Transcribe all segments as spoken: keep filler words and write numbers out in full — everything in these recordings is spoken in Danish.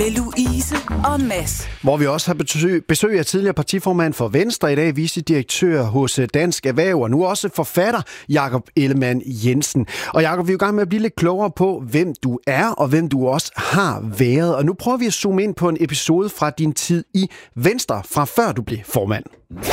Louise og Mads. Hvor vi også har besøg, besøg af tidligere partiformand for Venstre, i dag vicedirektør hos Dansk Erhverv, og nu også forfatter Jakob Ellemann-Jensen. Og Jakob, vi er jo i gang med at blive lidt klogere på, hvem du er, og hvem du også har været. Og nu prøver vi at zoome ind på en episode fra din tid i Venstre, fra før du blev formand.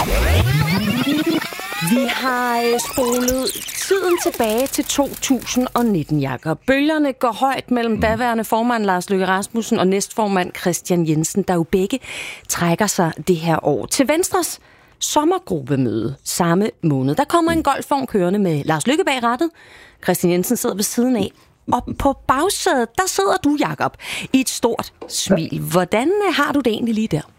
Vi har spolet tiden tilbage til to tusind og nitten, Jakob. Bølgerne går højt mellem daværende formand Lars Løkke Rasmussen og næstformand Kristian Jensen, der jo begge trækker sig det her år. Til Venstres sommergruppemøde samme måned, der kommer en golfvogn kørende med Lars Løkke bag rattet. Kristian Jensen sidder ved siden af. Og på bagsædet, der sidder du, Jakob, i et stort smil. Hvordan har du det egentlig lige der?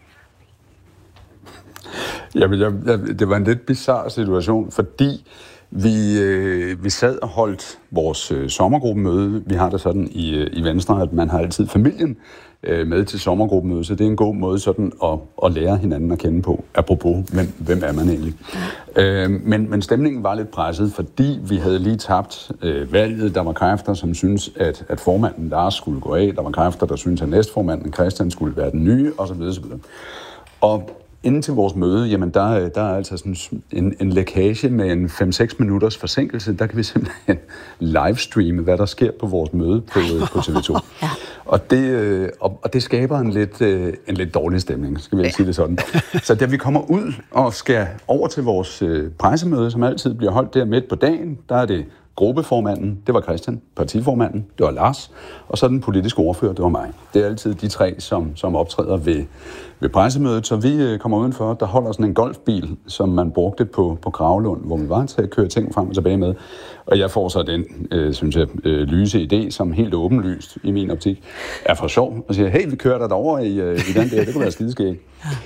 Jamen, jeg, jeg, det var en lidt bizarre situation, fordi vi, øh, vi sad og holdt vores øh, sommergruppemøde. Vi har det sådan i, øh, i Venstre, at man har altid familien øh, med til sommergruppemøde, så det er en god måde sådan at, at lære hinanden at kende på, apropos, hvem, hvem er man egentlig. Øh, men, men stemningen var lidt presset, fordi vi havde lige tabt øh, valget. Der var kræfter, som syntes, at, at formanden Lars skulle gå af. Der var kræfter, der syntes, at næstformanden Christian skulle være den nye, osv. osv. Og inden til vores møde, jamen der, der er altså sådan en, en lækage med en fem seks minutters forsinkelse. Der kan vi simpelthen livestreame, hvad der sker på vores møde på, på T V to. Ja. Og, det, og, og det skaber en lidt, en lidt dårlig stemning, skal vi ikke sige det sådan. Så da vi kommer ud og skal over til vores pressemøde, som altid bliver holdt der midt på dagen, der er det gruppeformanden, det var Christian, partiformanden, det var Lars, og så den politiske ordfører, det var mig. Det er altid de tre, som, som optræder ved, ved pressemødet, så vi kommer udenfor, der holder sådan en golfbil, som man brugte på, på Gravlund, hvor vi var til at køre ting frem og tilbage med. Og jeg får så den, øh, synes jeg, øh, lyse idé, som helt åbenlyst i min optik er for sjov, og siger, hey, vi kører der derover i, øh, i den der, det kunne være skideskægt.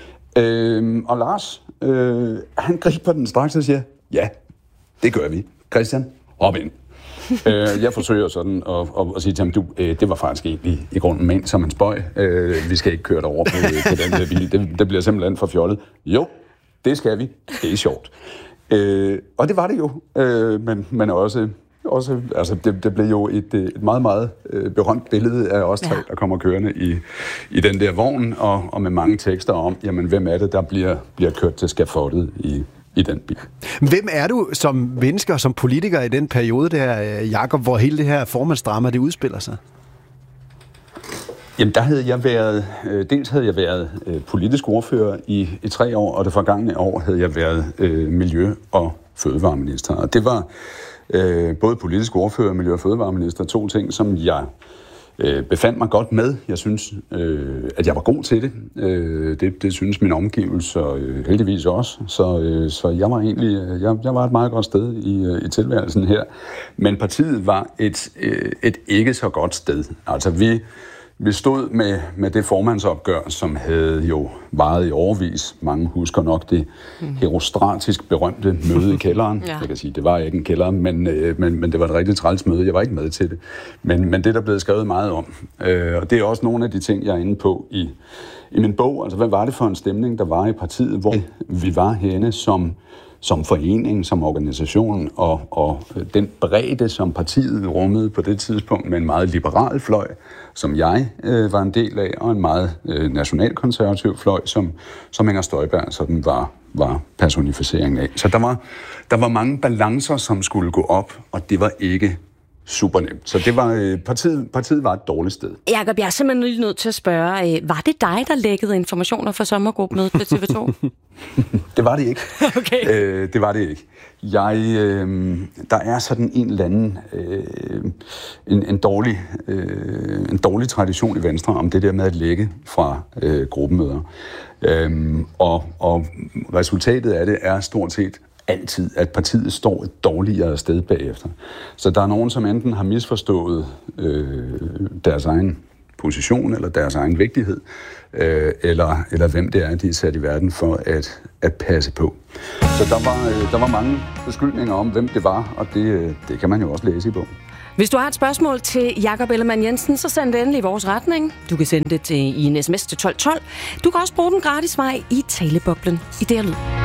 øh, og Lars, øh, han griber den straks og siger, ja, det gør vi. Christian, op ind. øh, jeg forsøger sådan at, at, at sige til ham, du, øh, det var faktisk egentlig i grunden ment som en spøj. Øh, vi skal ikke køre derover på, på den der bil. Det, det bliver simpelthen for fjollet. Jo, det skal vi. Det er sjovt. Øh, og det var det jo. Øh, men, men også, også altså det, det blev jo et, et meget, meget øh, berømt billede af os tre, der kommer kørende i, i den der vogn, og, og med mange tekster om, jamen, hvem er det, der bliver, bliver kørt til skafottet i i den bil. Hvem er du som menneske og som politiker i den periode der, Jakob, hvor hele det her formandsdrama, det udspiller sig? Jamen, der havde jeg været, øh, dels havde jeg været øh, politisk ordfører i, i tre år, og det forgangne år havde jeg været øh, miljø- og fødevareminister. Og det var øh, både politisk ordfører og miljø- og fødevareminister, to ting, som jeg øh, befandt mig godt med. Jeg synes, øh, at jeg var god til det. Øh, det, det synes min omgivelse øh, heldigvis også. Så, øh, så jeg var egentlig jeg, jeg var et meget godt sted i, i tilværelsen her. Men partiet var et, øh, et ikke så godt sted. Altså vi Vi stod med, med det formandsopgør, som havde jo varet i årevis. Mange husker nok det mm. herostratisk berømte møde i kælderen. Ja. Jeg kan sige, det var ikke en kælder, men, øh, men, men det var et rigtig træls møde. Jeg var ikke med til det. Men, men det, der blev skrevet meget om. Øh, og det er også nogle af de ting, jeg er inde på i, i min bog. Altså, hvad var det for en stemning, der var i partiet, hvor vi var henne som som forening, som organisation, og, og den bredde, som partiet rummede på det tidspunkt, med en meget liberal fløj, som jeg øh, var en del af, og en meget øh, nationalkonservativ fløj, som, som Inger Støjberg sådan var, var personificeringen af. Så der var, der var mange balancer, som skulle gå op, og det var ikke super nemt. Så det var, øh, partiet, partiet var et dårligt sted. Jakob, jeg er simpelthen lige nødt til at spørge, øh, var det dig, der lækkede informationer fra sommergruppemødet på T V to? Det var det ikke. Okay. Øh, det var det ikke. Jeg, øh, der er sådan en eller anden øh, en, en, dårlig, øh, en dårlig tradition i Venstre om det der med at lægge fra øh, gruppemøder. Øh, og, og resultatet af det er stort set altid, at partiet står et dårligere sted bagefter. Så der er nogen, som enten har misforstået øh, deres egen position eller deres egen vigtighed, øh, eller, eller hvem det er, de er sat i verden for at, at passe på. Så der var, øh, der var mange beskyldninger om, hvem det var, og det, det kan man jo også læse i bogen. Hvis du har et spørgsmål til Jakob Ellemann-Jensen, så send det endelig i vores retning. Du kan sende det til, i en sms til tolv tolv. Du kan også bruge den gratis vej i taleboblen i D R Lyd.